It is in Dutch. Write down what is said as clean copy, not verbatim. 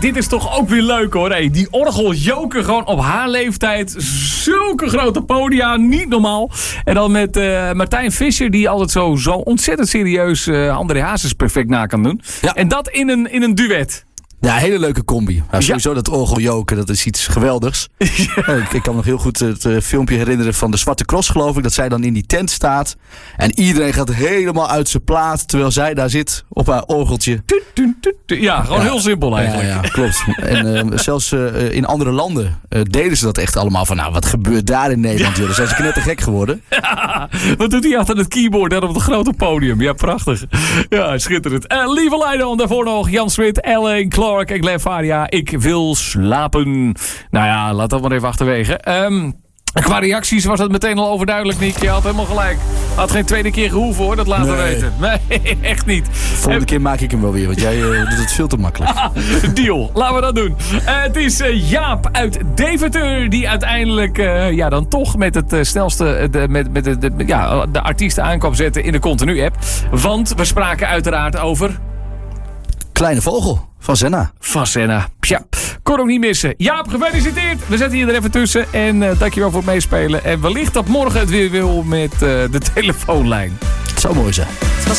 dit is toch ook weer leuk hoor. Hey, die orgeljoker gewoon op haar leeftijd. Zulke grote podia, niet normaal. En dan met Martijn Visser, die altijd zo ontzettend serieus André Hazes perfect na kan doen. Ja. En dat in een duet. Ja, hele leuke combi. Ja, sowieso dat orgeljoken, dat is iets geweldigs. Ja. Ik kan me nog heel goed het filmpje herinneren van de Zwarte Cross, geloof ik. Dat zij dan in die tent staat. En iedereen gaat helemaal uit zijn plaat, terwijl zij daar zit op haar orgeltje. Ja, gewoon heel simpel eigenlijk. Ja, klopt. En zelfs in andere landen deden ze dat echt allemaal van, nou, wat gebeurt daar in Nederland? Ja. Dan zijn ze knettergek geworden. Ja, wat doet hij achter het keyboard daar op het grote podium? Ja, prachtig. Ja, schitterend. Lieve Leiden, daarvoor nog Jan Smit, Ellen Clark en Glenn Faria. Ik wil slapen. Nou ja, laat dat maar even achterwege. Qua reacties was het meteen al overduidelijk, Nick. Je had helemaal gelijk. Had geen tweede keer gehoeven hoor, dat laten weten. Nee, echt niet. Volgende keer maak ik hem wel weer, want jij doet het veel te makkelijk. Deal, laten we dat doen. Het is Jaap uit Deventer die uiteindelijk dan toch met het snelste de artiesten aan kwam zetten in de Continu-app. Want we spraken uiteraard over... Kleine Vogel van Senna. Van Senna. Tja, kon ook niet missen. Jaap, gefeliciteerd. We zetten je er even tussen. En dankjewel voor het meespelen. En wellicht dat morgen het weer wil met de telefoonlijn. Het zou mooi zijn. Het was